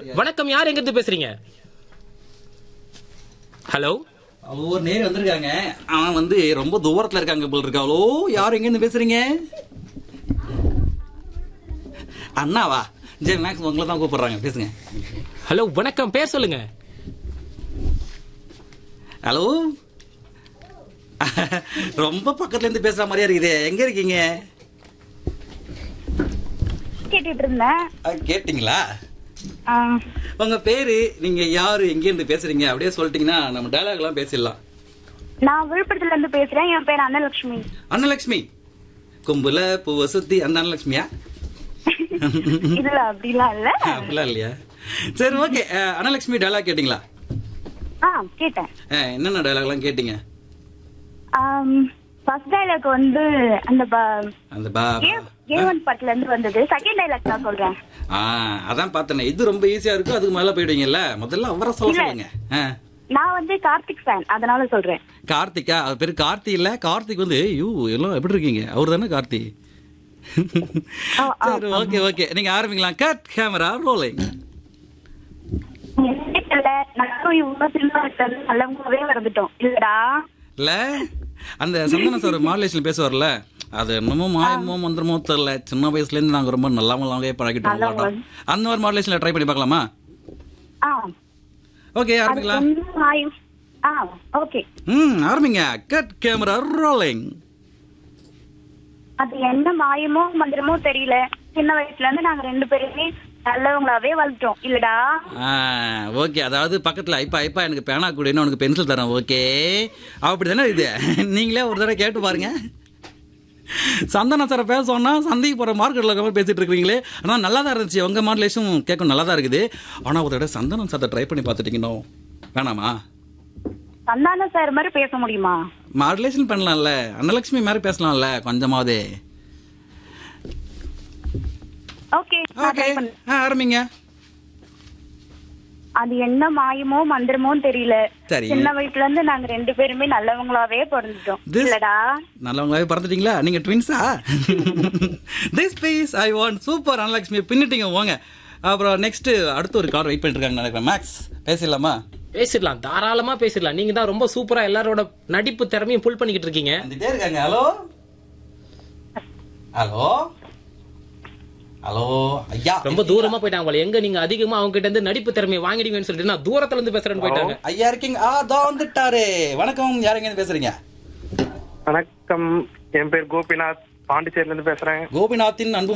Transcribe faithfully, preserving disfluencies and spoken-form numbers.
வணக்கம், யார் எங்க இருந்து பேசுறீங்க? ஹலோ, ஒரு நேர் வந்திருக்காங்க. அவன் வந்து ரொம்ப தூரத்துல இருக்காங்க போல் இருக்கா. ஹலோ, யார் எங்க இருந்து பேசுறீங்க? அண்ணாவா? ஜெய் மேக்ஸ் உங்களை தான் கூப்பிடுறாங்க, பேசுங்க. ஹலோ, வணக்கம், பேர் சொல்லுங்க. ஹலோ, ரொம்ப பக்கத்துல இருந்து பேசுற மாதிரியா இருக்குது. எங்க இருக்கீங்க? கேட்டுட்டு இருந்தேன். அஹ், கேட்டீங்களா? ஆ, உங்க பேரு, நீங்க யாரு, எங்க இருந்து பேசுறீங்க அப்படியே சொல்லிட்டீங்கன்னா நம்ம டயலாக் எல்லாம் பேசிடலாம். நான் விழுப்புரத்துல இருந்து பேசுறேன். என் பேர் அன்னலட்சுமி. அன்னலட்சுமி, கும்புல பூவை சுத்தி அந்த அன்னலட்சுமியா? இல்ல, அப்படிலாம் இல்ல. அப்படிலாம் இல்லையா? சரி, ஓகே. அன்னலட்சுமி டயலாக் கேட்டீங்களா? ஆ, கேட்டேன். அஹ், என்னென்ன டயலாக் எல்லாம் கேட்டீங்க? ஃபர்ஸ்ட் டைலாக் வந்து அந்த அந்த பா ஏவன் பாட்டுல இருந்து வந்தது. செகண்ட் டைலாக் நான் சொல்றேன். ஆ, அதான் பார்த்தேன். இது ரொம்ப ஈஸியா இருக்கும், அதுக்கு மேல போயிடுவீங்கல்ல. முதல்ல அவரை சொல்ல இல்ல. சொல்லுங்க. ஆ. நான் வந்து கார்த்திக் ஃபேன், அதனால சொல்றேன். கார்த்திகா? அவர் பேரு கார்த்தி இல்ல. கார்த்திக் வந்து யூ எல்லாம் எப்படி இருக்கீங்க? அவர் தானே கார்த்தி. ஆ, ஆ, சரி, ஓகே ஓகே, நீங்க ஆரம்பிக்கலாம். Cut camera rolling. என்ன தெரியல, நானும் இவ்வளவு சின்ன வயசுல இருந்து நல்லவங்கவே வந்துட்டோம் இல்லடா. இல்ல, அந்த சந்தன சார் மாடுலேஷன் பேசுவார்ல, அது என்னமோ மாயமோ மந்திரமோ தெரியல. சின்ன வயசுல இருந்து நாங்க ரொம்ப நல்லாமலாவே பழகிட்டோம். நல்லவங்க. அந்த மாதிரி மாடுலேஷன்ல ட்ரை பண்ணி பார்க்கலாமா? ஆ, ஓகே, அது ஆரம்பிக்கலாம். கொஞ்சம் ஆயு- ஆ, ஓகே. ம், ஆரம்பிங்க. Cut camera rolling. அது என்ன மாயமோ மந்திரமோ தெரியல, சின்ன வயசுல இருந்து நாங்க ரெண்டு பேருமே நல்லவங்களாவே வளர்த்தோம் இல்லடா. ஓகே, அதாவது பக்கத்துல ஐப்பா ஐப்பா எனக்கு பேனா கூடன்னு உனக்கு பென்சில் தரேன். ஓகே, அப்படி தானே இது. நீங்களே ஒரு தடவை கேட்டு பாருங்க. சந்தன சாரை பேச சொன்னா சந்தைக்கு போற மார்க்கெட்ல இருக்க மாதிரி பேசிட்டு இருக்கீங்களே. ஆனால் நல்லா தான் இருந்துச்சு, உங்க மாடுலேஷன் கேட்கும் நல்லா தான் இருக்குது. ஆனா ஒரு தடவை சந்தனம் சாரை ட்ரை பண்ணி பார்த்துட்டீங்கன்னோ வேணாமா? சந்தான சார் மாதிரி பேச முடியுமா? மாடுலேஷன் பண்ணலாம்ல, அன்னலட்சுமி மாதிரி பேசலாம்ல கொஞ்சமாவது. ஓகே, நான் ஓகே, try பண்றேன். ஆரம்பிங்க. அது என்ன மாயமோ மந்திரமோ தெரியல, சரி. சின்ன வயசுல இருந்து நாங்க ரெண்டு பேருமே நல்லவங்களாவே பிறந்துட்டோம் This- இல்லடா. நல்லவங்களாவே பறந்துட்டீங்களா? நீங்க ட்வின்ஸா? This piece I want. Super Annalakshmi, பின்னிட்டீங்க. போங்க. அப்புறம் நெக்ஸ்ட் அடுத்து ஒரு கார் வெயிட் பண்ணிட்டு இருக்காங்க நினைக்கிறேன். மேக்ஸ் பேசிடலாமா? பேசிடலாம், தாராளமா பேசிடலாம். நீங்க தான் ரொம்ப சூப்பரா எல்லாரோட நடிப்பு திறமையும் புல் பண்ணிக்கிட்டு இருக்கீங்க. வந்துட்டே இருக்காங்க. ஹலோ ஹலோ ஹலோ ஐயா, ரொம்ப தூரமா போயிட்டாங்க போல. எங்க நீங்க அதிகமா அவங்க கிட்ட இருந்து நடிப்பு திறமையை வாங்கிடுவீங்கன்னு சொல்லிட்டு நான் தூரத்துல இருந்து பேசுறேன்னு போயிட்டாங்க. ஐயா இருக்கீங்க? ஆ, தோ வந்துட்டாரு. வணக்கம், யாருங்க பேசுறீங்க? வணக்கம், என் பேர் கோபிநாத், பாண்டிச்சேரியில இருந்து பேசுறேன். கோபிநாத்தின் அன்பு